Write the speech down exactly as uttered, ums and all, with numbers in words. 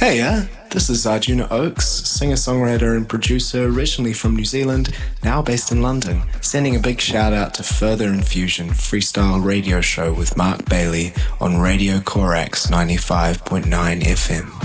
Hey, yeah, this is Arjuna Oakes, singer-songwriter and producer originally from New Zealand, now based in London, sending a big shout out to Further Infusion freestyle radio show with Mark Bailey on Radio Corax ninety-five point nine F M.